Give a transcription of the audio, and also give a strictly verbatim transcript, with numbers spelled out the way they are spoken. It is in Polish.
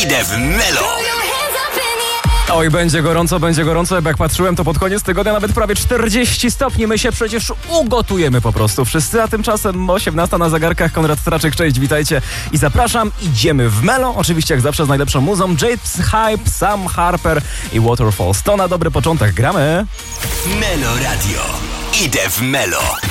Idę w Melo. Oj, będzie gorąco, będzie gorąco. Jak patrzyłem, to pod koniec tygodnia nawet prawie czterdzieści stopni. My się przecież ugotujemy po prostu wszyscy, a tymczasem osiemnasta na zegarkach. Konrad Straczyk, cześć, witajcie i zapraszam. Idziemy w Melo, oczywiście jak zawsze z najlepszą muzą. James Hype, Sam Harper i Waterfalls. To na dobry początek, gramy. Melo Radio. Idę w Melo.